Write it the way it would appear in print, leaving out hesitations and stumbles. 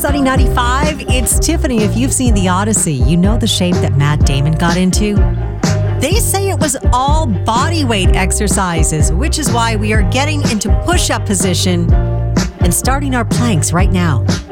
Sunny 95, it's Tiffany. If you've seen The Odyssey, you know the shape that Matt Damon got into. They say it was all body weight exercises, which is why we are getting into push-up position and starting our planks right now.